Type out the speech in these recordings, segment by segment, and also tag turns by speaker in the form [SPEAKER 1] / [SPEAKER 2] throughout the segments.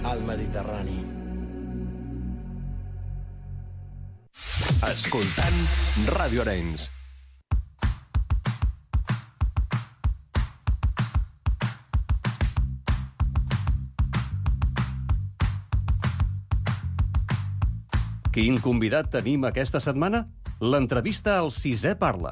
[SPEAKER 1] al Mediterrani.
[SPEAKER 2] Escoltant Ràdio Arenys. Quin convidat tenim aquesta setmana? L'entrevista al Sisè Parla.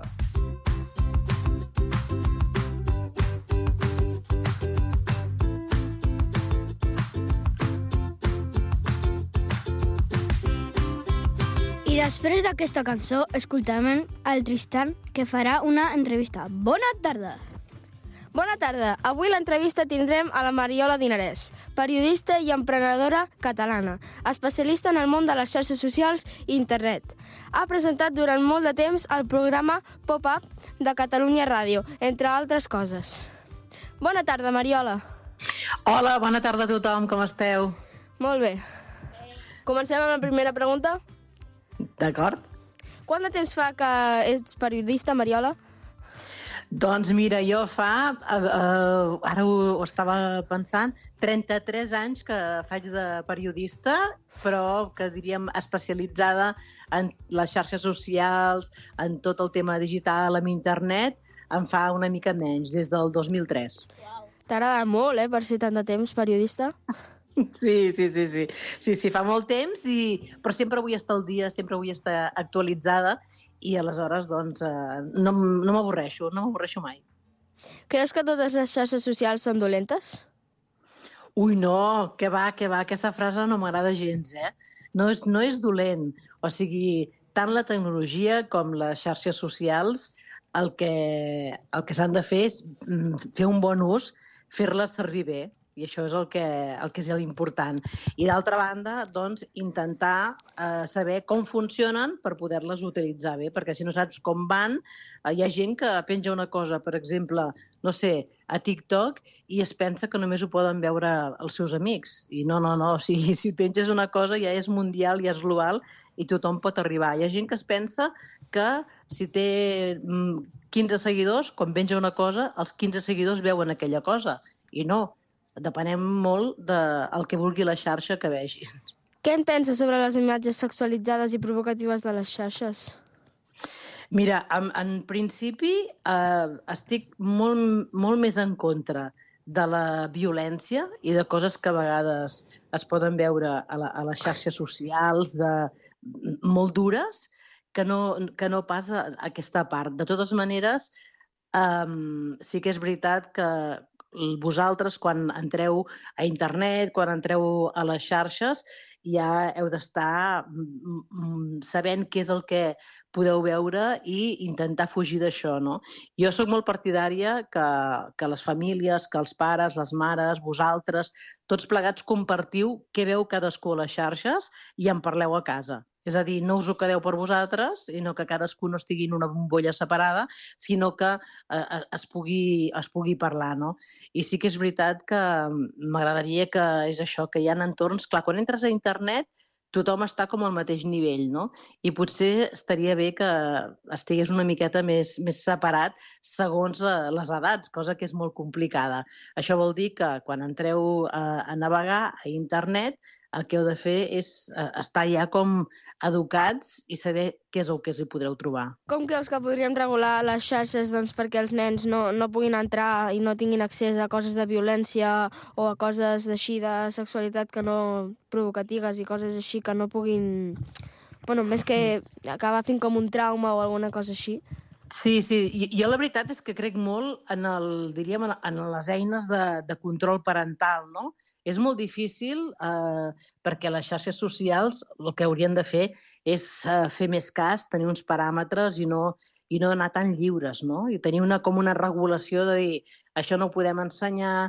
[SPEAKER 3] I després d'aquesta cançó escoltarem el Tristan, que farà una entrevista. Bona tarda!
[SPEAKER 4] Bona tarda. Avui l'entrevista tindrem a la Mariola Dinarès, periodista i emprenedora catalana, especialista en el món de les xarxes socials i internet. Ha presentat durant molt de temps el programa Pop-Up de Catalunya Ràdio, entre altres coses. Bona tarda, Mariola.
[SPEAKER 5] Hola, bona tarda a tothom, com esteu?
[SPEAKER 4] Molt bé. Comencem amb la primera pregunta.
[SPEAKER 5] D'acord.
[SPEAKER 4] Quant de temps fa que ets periodista, Mariola?
[SPEAKER 5] Doncs mira, jo ara ho estava pensant, 33 anys que faig de periodista, però que diríem especialitzada en les xarxes socials, en tot el tema digital, en internet, em fa una mica menys, des del 2003.
[SPEAKER 4] T'agrada molt, per ser tant de temps periodista?
[SPEAKER 5] Sí, fa molt temps, però sempre vull estar al dia, sempre vull estar actualitzada i aleshores doncs, no m'avorreixo mai.
[SPEAKER 4] Creus que totes les xarxes socials són dolentes?
[SPEAKER 5] Ui, no, què va, aquesta frase no m'agrada gens, No és dolent, o sigui, tant la tecnologia com les xarxes socials el que s'han de fer és fer un bon ús, fer-les servir bé. I això és el que és l'important. I d'altra banda, doncs, intentar saber com funcionen per poder-les utilitzar bé, perquè si no saps com van, hi ha gent que penja una cosa, per exemple, no sé, a TikTok, i es pensa que només ho poden veure els seus amics. I no, si penges una cosa ja és mundial, ja és global, i tothom pot arribar. Hi ha gent que es pensa que si té 15 seguidors, quan penja una cosa, els 15 seguidors veuen aquella cosa. I no, depenem molt del que vulgui la xarxa que vegi.
[SPEAKER 4] Què en penses sobre les imatges sexualitzades i provocatives de les xarxes?
[SPEAKER 5] Mira, en principi estic molt més en contra de la violència i de coses que a vegades es poden veure a les xarxes socials molt dures que no pas a aquesta part. De totes maneres, sí que és veritat que vosaltres, quan entreu a internet, quan entreu a les xarxes, ja heu d'estar sabent què és el que podeu veure i intentar fugir d'això, no? Jo sóc molt partidària que les famílies, que els pares, les mares, vosaltres, tots plegats compartiu què veu cadascú a les xarxes i en parleu a casa. És a dir, no us ho quedeu per vosaltres, i no que cadascú no estigui en una bombolla separada, sinó que es pugui parlar, no? I sí que és veritat que m'agradaria que és això, que hi ha entorns... Clar, quan entres a internet, tothom està com al mateix nivell, no? I potser estaria bé que estigués una miqueta més separat segons les edats, cosa que és molt complicada. Això vol dir que quan entreu a navegar a internet, el que heu de fer és estar ja com educats i saber què és el que hi podreu trobar.
[SPEAKER 4] Com creus que podríem regular les xarxes perquè els nens no puguin entrar i no tinguin accés a coses de violència o a coses així de sexualitat que no provocatives i coses així que no puguin... Bueno, més que acabar fent com un trauma o alguna cosa així?
[SPEAKER 5] Sí, jo la veritat és que crec molt en les eines de control parental, no? És molt difícil perquè les xarxes socials el que haurien de fer és fer més cas, tenir uns paràmetres i no anar tan lliures, no? I tenir com una regulació de dir això no ho podem ensenyar,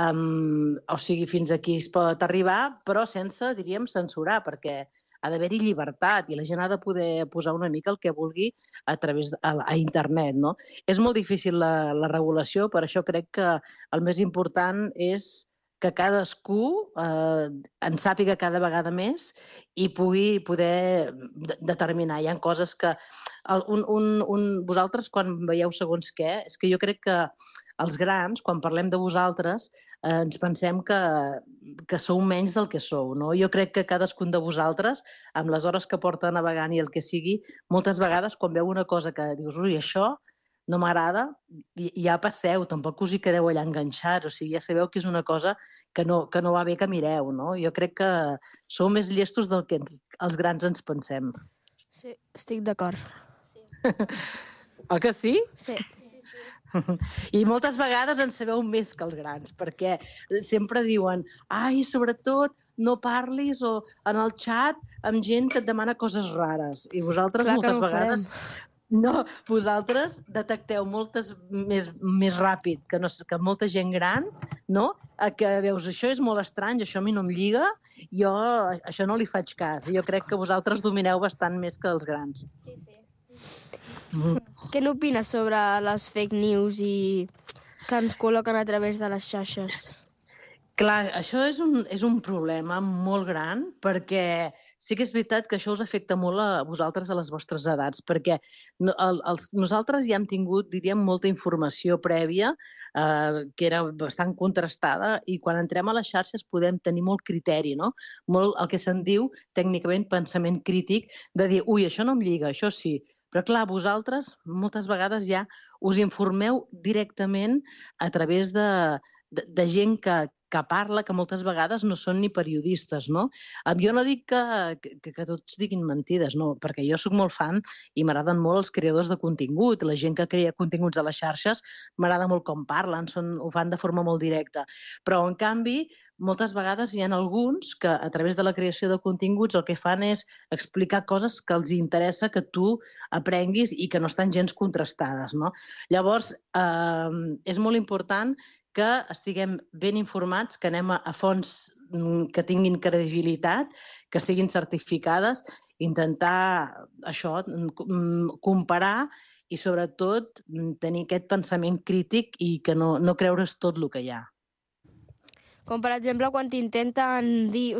[SPEAKER 5] o sigui, fins aquí es pot arribar, però sense, diríem, censurar, perquè ha d'haver-hi llibertat i la gent ha de poder posar una mica el que vulgui a través a internet, no? És molt difícil la regulació, per això crec que el més important és que cadascú en sàpiga cada vegada més i pugui poder determinar. Hi ha coses que vosaltres, quan veieu segons què, és que jo crec que els grans, quan parlem de vosaltres, ens pensem que sou menys del que sou, no? Jo crec que cadascun de vosaltres, amb les hores que porta navegant i el que sigui, moltes vegades, quan veu una cosa que dius, ui, això no m'agrada, ja passeu, tampoc us hi quedeu allà enganxats, o sigui, ja sabeu que és una cosa que no va bé que mireu, no? Jo crec que sou més llestos del que els grans ens pensem.
[SPEAKER 4] Sí, estic d'acord.
[SPEAKER 5] Oi que sí?
[SPEAKER 4] Sí.
[SPEAKER 5] I moltes vegades en sabeu més que els grans, perquè sempre diuen ai, sobretot, no parlis o en el xat amb gent que et demana coses rares. I vosaltres moltes vegades... No, vosaltres detecteu més ràpid que molta gent gran, no? Que veus, això és molt estrany, això a mi no em lliga, jo això no li faig cas. Jo crec que vosaltres domineu bastant més que els grans.
[SPEAKER 4] Sí. Què n'opines sobre les fake news i que ens col·loquen a través de les xarxes?
[SPEAKER 5] Clar, això és un problema molt gran, perquè sí que és veritat que això us afecta molt a vosaltres a les vostres edats, perquè nosaltres ja hem tingut, diríem, molta informació prèvia que era bastant contrastada i quan entrem a les xarxes podem tenir molt criteri, no? Molt el que se'n diu tècnicament pensament crític de dir, ui, això no em lliga, això sí. Però clar, vosaltres moltes vegades ja us informeu directament a través de gent que parla, que moltes vegades no són ni periodistes, no? Jo no dic que tots diguin mentides, no, perquè jo sóc molt fan i m'agraden molt els creadors de contingut, la gent que crea continguts a les xarxes, m'agrada molt com parlen, ho fan de forma molt directa. Però, en canvi, moltes vegades hi ha alguns que a través de la creació de continguts el que fan és explicar coses que els interessa que tu aprenguis i que no estan gens contrastades, no? Llavors, és molt important que estiguem ben informats, que anem a fonts que tinguin credibilitat, que estiguin certificades, intentar això, comparar i sobretot tenir aquest pensament crític i que no creure's tot el que hi ha.
[SPEAKER 4] Com, per exemple, quan t'intenten dir,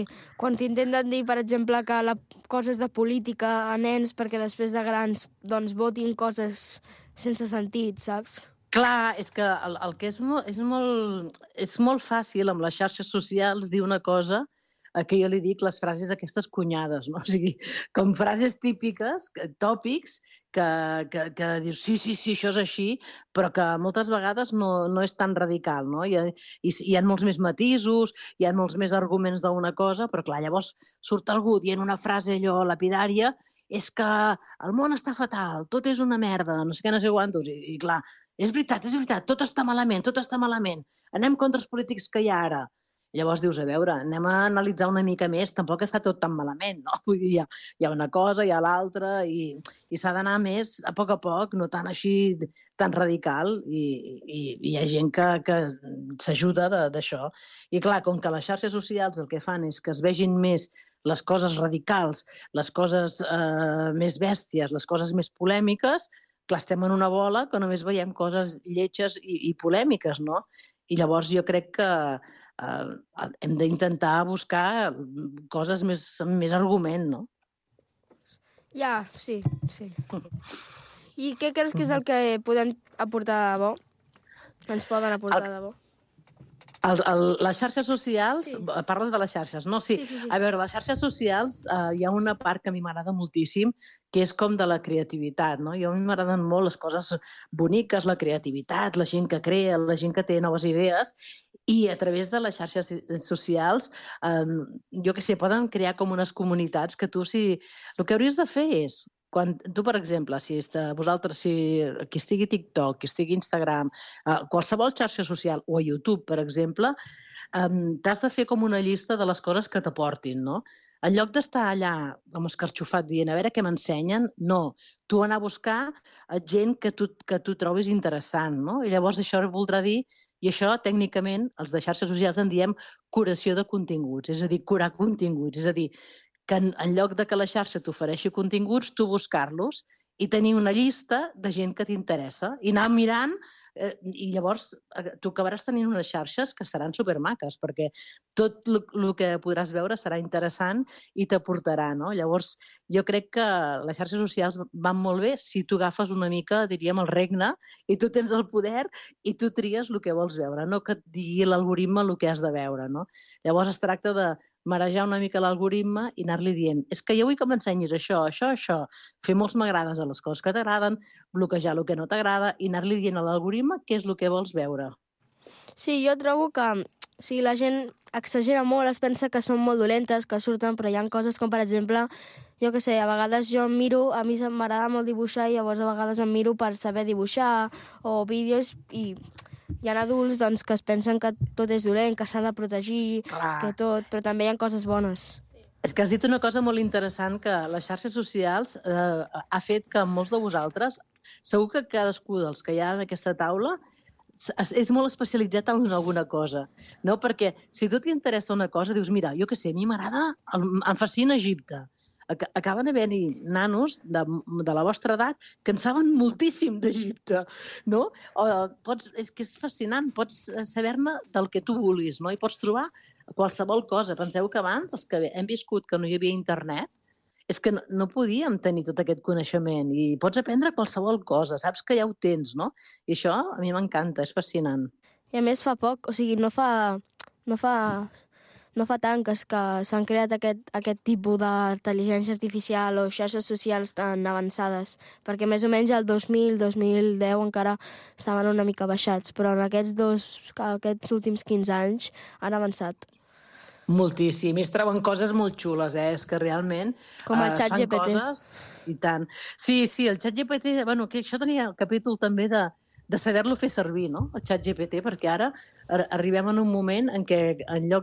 [SPEAKER 4] per exemple, que coses de política a nens perquè després de grans doncs votin coses sense sentit, saps?
[SPEAKER 5] Clar, és que el que és molt fàcil amb les xarxes socials dir una cosa que jo li dic les frases aquestes cunyades, no? O sigui, com frases típiques, tòpics, que dius sí, això és així, però que moltes vegades no és tan radical, no? Hi ha molts més matisos, hi ha molts més arguments d'una cosa, però clar, llavors surt algú dient una frase allò lapidària, és que el món està fatal, tot és una merda, no sé què, no sé quantos, i clar, és veritat, tot està malament, anem contra els polítics que hi ha ara. Llavors dius, a veure, anem a analitzar una mica més, tampoc està tot tan malament, no? Vull dir, hi ha una cosa, hi ha l'altra, i s'ha d'anar més a poc, no tan així, tan radical, i hi ha gent que s'ajuda d'això. I clar, com que les xarxes socials el que fan és que es vegin més les coses radicals, les coses més bèsties, les coses més polèmiques, clar, estem en una bola que només veiem coses lletges i polèmiques, no? I llavors jo crec que hem d'intentar buscar coses més argument, no?
[SPEAKER 4] Ja, sí. I què creus que és el que podem aportar de bo? Ens poden aportar de bo?
[SPEAKER 5] Les xarxes socials, sí. Parles de les xarxes, no? Sí. A veure, les xarxes socials hi ha una part que a mi m'agrada moltíssim, que és com de la creativitat, no? A mi m'agraden molt les coses boniques, la creativitat, la gent que crea, la gent que té noves idees, i a través de les xarxes socials, jo què sé, poden crear com unes comunitats que tu, el que hauries de fer és, quan tu, per exemple, si qui estigui TikTok, qui estigui Instagram, qualsevol xarxa social, o a YouTube, per exemple, t'has de fer com una llista de les coses que t'aportin, no? En lloc d'estar allà com escarxofat dient a veure què m'ensenyen, no. Tu anar a buscar gent que tu trobis interessant, no? I llavors això voldrà dir, i això tècnicament els de xarxes socials en diem curació de continguts, és a dir, curar continguts, és a dir, que en lloc de que la xarxa t'ofereixi continguts, tu buscar-los i tenir una llista de gent que t'interessa i anar mirant I llavors tu acabaràs tenint unes xarxes que seran supermaques, perquè tot el que podràs veure serà interessant i t'aportarà, no? Llavors, jo crec que les xarxes socials van molt bé si tu agafes una mica, diríem, el regne i tu tens el poder i tu tries el que vols veure, no que et digui l'algoritme el que has de veure, no? Llavors es tracta de marejar una mica l'algoritme i anar-li dient és que jo vull que m'ensenyis això, això, això, fer molts m'agrades a les coses que t'agraden, bloquejar el que no t'agrada i anar-li dient a l'algoritme què és el que vols veure.
[SPEAKER 4] Sí, jo trobo que la gent exagera molt, es pensa que són molt dolentes, que surten, però hi ha coses com, per exemple, jo què sé, a vegades jo miro, a mi m'agrada molt dibuixar i llavors a vegades em miro per saber dibuixar o vídeos i hi ha adults doncs, que es pensen que tot és dolent, que s'ha de protegir, que tot, però també hi ha coses bones.
[SPEAKER 5] És que has dit una cosa molt interessant, que les xarxes socials ha fet que molts de vosaltres, segur que cadascú dels que hi ha en aquesta taula és molt especialitzat en alguna cosa, no? Perquè si tu t'interessa una cosa, dius, mira, jo què sé, a mi m'agrada, em fascina Egipte. Acaben havent-hi nanos de la vostra edat que en saben moltíssim d'Egipte, no? És que és fascinant, pots saber-ne del que tu vulguis, no? I pots trobar qualsevol cosa. Penseu que abans, els que hem viscut que no hi havia internet, és que no podíem tenir tot aquest coneixement i pots aprendre qualsevol cosa, saps que ja ho tens, no? I això a mi m'encanta, és fascinant.
[SPEAKER 4] I a més fa poc, o sigui, no fa tant que s'han creat aquest tipus d'intel·ligència artificial o xarxes socials tan avançades, perquè més o menys el 2000-2010 encara estaven una mica baixats, però en aquests últims 15 anys han avançat.
[SPEAKER 5] Moltíssim, i es troben coses molt xules, És que realment
[SPEAKER 4] com el xat GPT.
[SPEAKER 5] I tant. Sí, el xat GPT, bueno, que això tenia el capítol també de saber-lo fer servir, no? El xat GPT, perquè ara arribem en un moment en què en lloc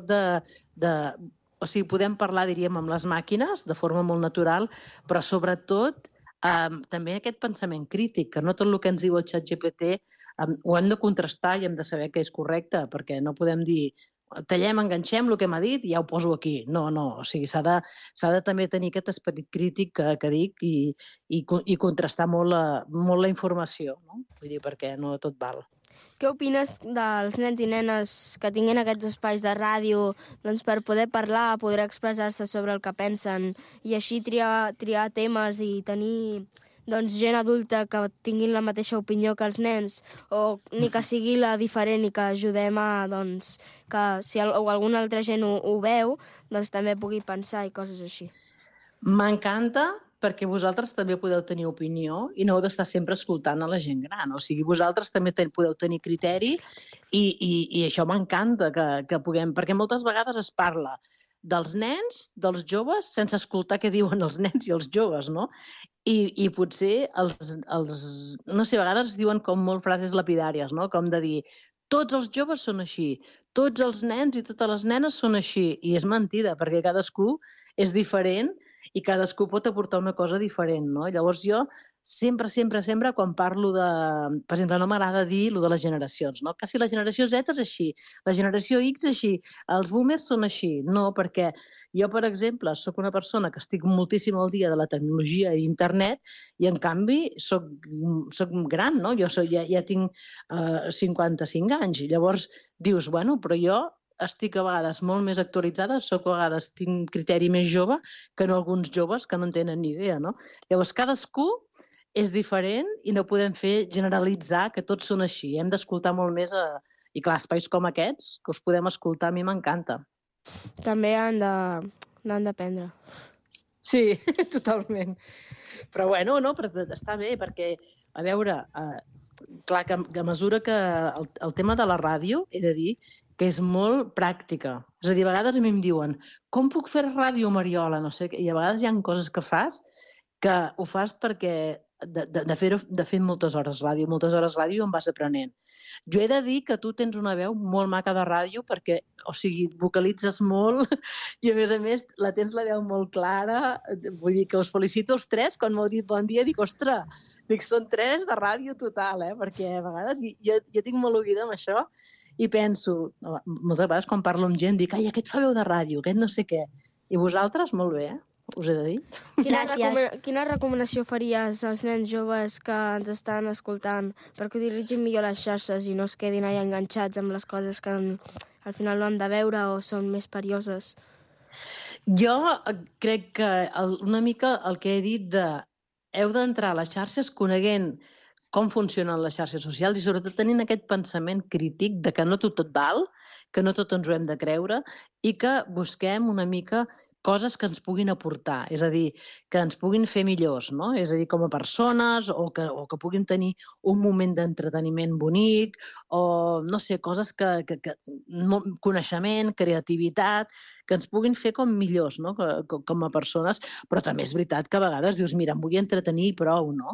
[SPEAKER 5] o sigui, podem parlar, diríem, amb les màquines de forma molt natural, però sobretot també aquest pensament crític, que no tot el que ens diu el xat GPT ho hem de contrastar i hem de saber que és correcte, perquè no podem dir tallem, enganxem el que m'ha dit i ja ho poso aquí. No, o sigui, s'ha de també tenir aquest esperit crític que dic i contrastar molt la informació, no? Vull dir, perquè no tot val.
[SPEAKER 4] Què opines dels nens i nenes que tinguin aquests espais de ràdio doncs, per poder parlar, poder expressar-se sobre el que pensen i així triar temes i tenir gent adulta que tinguin la mateixa opinió que els nens o ni que sigui la diferent i que ajudem a que si alguna altra gent ho veu doncs també pugui pensar i coses així.
[SPEAKER 5] M'encanta perquè vosaltres també podeu tenir opinió i no heu d'estar sempre escoltant a la gent gran. O sigui, vosaltres també podeu tenir criteri i això m'encanta que puguem, perquè moltes vegades es parla dels nens, dels joves, sense escoltar què diuen els nens i els joves, no? I potser no sé, a vegades es diuen com molt frases lapidàries, no? Com de dir, tots els joves són així, tots els nens i totes les nenes són així. I és mentida, perquè cadascú és diferent i cadascú pot aportar una cosa diferent, no? Llavors jo sempre, quan parlo de... Per exemple, no m'agrada dir el de les generacions, no? Que si la generació Z és així, la generació X és així, els boomers són així. No, perquè jo, per exemple, sóc una persona que estic moltíssim al dia de la tecnologia i internet i, en canvi, sóc gran, no? Jo ja tinc 55 anys. Llavors dius, bueno, però jo estic a vegades molt més actualitzada, a vegades tinc criteri més jove que no alguns joves que no en tenen ni idea, no? Llavors, cadascú és diferent i no podem generalitzar que tots són així. Hem d'escoltar molt més i, clar, espais com aquests, que us podem escoltar, a mi m'encanta.
[SPEAKER 4] També han d'aprendre.
[SPEAKER 5] Sí, totalment. Però, bueno, no, però està bé, perquè, a veure, clar, que a mesura que el tema de la ràdio, he de dir, que és molt pràctica. És a dir, a vegades a mi em diuen com puc fer ràdio, Mariola? No sé, i a vegades hi ha coses que fas que ho fas perquè de fer moltes hores ràdio en vas aprenent. Jo he de dir que tu tens una veu molt maca de ràdio perquè, o sigui, vocalitzes molt i, a més, tens la veu molt clara. Vull dir que us felicito els tres. Quan m'heu dit bon dia, dic, ostres, són tres de ràdio total, perquè a vegades jo tinc molt oïda amb això i penso, moltes vegades quan parlo amb gent, dic, ai, aquest fa veu de ràdio, aquest no sé què. I vosaltres, molt bé, us he de dir.
[SPEAKER 4] Quina recomanació faries als nens joves que ens estan escoltant perquè utilitzin millor les xarxes i no es quedin allà enganxats amb les coses que al final no han de veure o són més perilloses?
[SPEAKER 5] Jo crec que una mica el que he dit heu d'entrar a les xarxes coneguent com funcionen les xarxes socials i sobretot tenint aquest pensament crític de que no tot val, que no tot ens ho hem de creure i que busquem una mica coses que ens puguin aportar, és a dir, que ens puguin fer millors, no? És a dir, com a persones o que puguin tenir un moment d'entreteniment bonic o, no sé, coses coneixement, creativitat, que ens puguin fer com millors, no? Com a persones, però també és veritat que a vegades dius, mira, em vull entretenir i prou, no?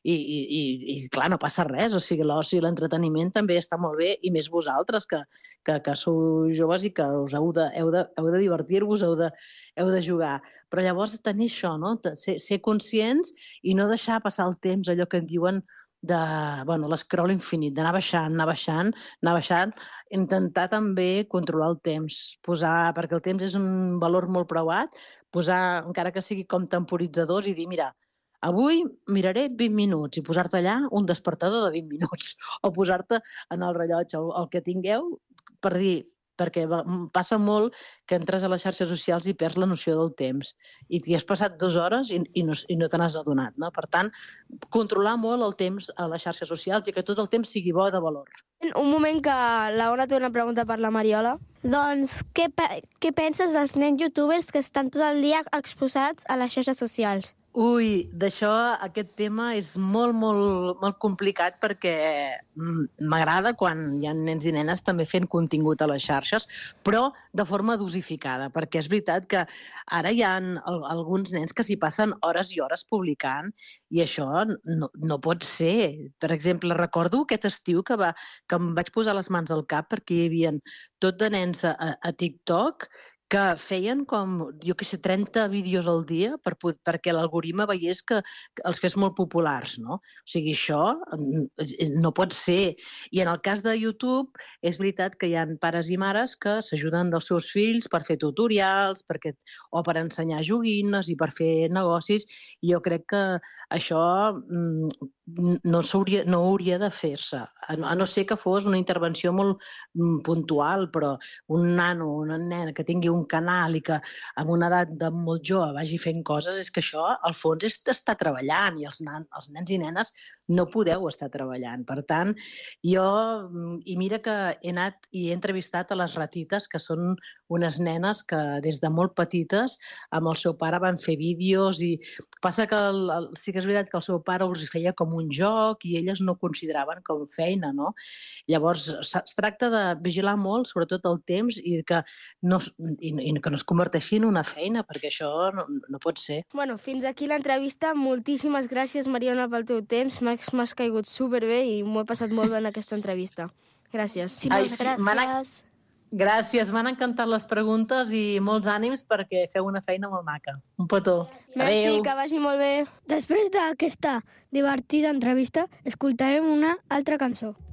[SPEAKER 5] I clar, no passa res, o sigui, l'oci i l'entreteniment també està molt bé, i més vosaltres, que sou joves i que us heu de divertir-vos, heu de jugar. Però llavors tenir això, no? Ser conscients i no deixar passar el temps, allò que en diuen l'escroll infinit, d'anar baixant, intentar també controlar el temps, perquè el temps és un valor molt preuat, posar, encara que sigui com temporitzadors, i dir, mira, avui miraré 20 minuts i posar-te allà un despertador de 20 minuts o posar-te en el rellotge el que tingueu per dir, perquè passa molt que entres a les xarxes socials i perds la noció del temps i t'hi has passat 2 hores i no te n'has adonat, no? Per tant, controlar molt el temps a les xarxes socials i que tot el temps sigui bo de valor.
[SPEAKER 4] Un moment que l'Ona té una pregunta per la Mariola.
[SPEAKER 3] Doncs, què penses dels nens youtubers que estan tot el dia exposats a les xarxes socials?
[SPEAKER 5] Ui, aquest tema és molt, molt, molt complicat perquè m'agrada quan hi ha nens i nenes també fent contingut a les xarxes, però de forma dosificada, perquè és veritat que ara hi ha alguns nens que s'hi passen hores i hores publicant i això no pot ser. Per exemple, recordo aquest estiu que em vaig posar les mans al cap perquè hi havia tot de nens a TikTok que feien com, 30 vídeos al dia perquè l'algoritme veiés que els fes molt populars, no? O sigui, això no pot ser. I en el cas de YouTube, és veritat que hi ha pares i mares que s'ajuden dels seus fills per fer tutorials o per ensenyar joguines i per fer negocis. I jo crec que això no hauria de fer-se, a no ser que fos una intervenció molt puntual, però un nano o una nena que tingui un canal i que amb una edat de molt jove vagi fent coses, és que això, al fons, és estar treballant i els nens i nenes no podeu estar treballant. Per tant, i mira que he anat i he entrevistat a les ratites, que són unes nenes que des de molt petites amb el seu pare van fer vídeos i passa que sí que és veritat que el seu pare els feia com un joc i elles no ho consideraven com feina, no? Llavors, es tracta de vigilar molt, sobretot el temps, i que no es converteixi en una feina, perquè això no pot ser.
[SPEAKER 4] Bueno, fins aquí l'entrevista. Moltíssimes gràcies, Mariona, pel teu temps. M'has caigut superbé i m'ho he passat molt bé en aquesta entrevista. Gràcies.
[SPEAKER 3] Sí, gràcies.
[SPEAKER 5] Gràcies, m'han encantat les preguntes i molts ànims perquè feu una feina molt maca. Un petó.
[SPEAKER 4] Merci, que vagi molt bé.
[SPEAKER 3] Després d'aquesta divertida entrevista, escoltarem una altra cançó.